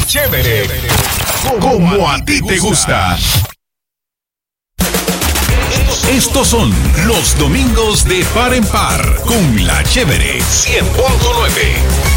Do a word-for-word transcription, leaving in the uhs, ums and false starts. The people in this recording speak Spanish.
Chévere, como a ti te gusta. Estos son los domingos de par en par con La Chévere cien punto nueve.